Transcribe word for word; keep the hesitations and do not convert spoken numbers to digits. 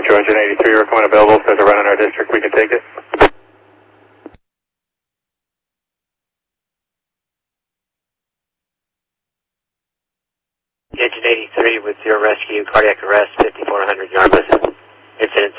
Metro Engine eighty-three, we're coming available. Says around in our district, we can take it. Engine eighty-three with your rescue, cardiac arrest, fifty-four hundred Yarmouth. Incident